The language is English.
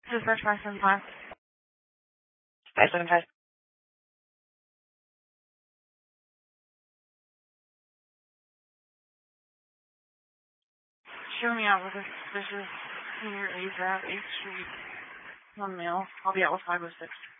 Dispatch 575. 575. Show me out with this. This is near 8th Ave, 8th Street. One male. I'll be out with 506.